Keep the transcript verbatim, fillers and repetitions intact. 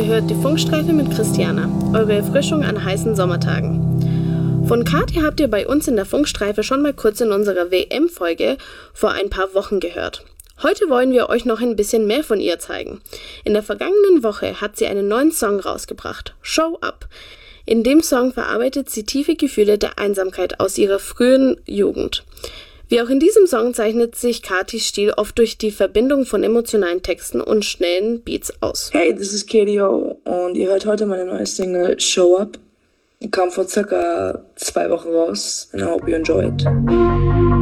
Ihr hört die Funkstreife mit Christiana, eure Erfrischung an heißen Sommertagen. Von Kathi habt ihr bei uns in der Funkstreife schon mal kurz in unserer W M-Folge vor ein paar Wochen gehört. Heute wollen wir euch noch ein bisschen mehr von ihr zeigen. In der vergangenen Woche hat sie einen neuen Song rausgebracht, Show Up. In dem Song verarbeitet sie tiefe Gefühle der Einsamkeit aus ihrer frühen Jugend. Wie auch in diesem Song zeichnet sich Kathis Stil oft durch die Verbindung von emotionalen Texten und schnellen Beats aus. Hey, this is K D O und ihr hört heute meine neue Single Show Up. Die kam vor circa zwei Wochen raus and I hope you enjoy it.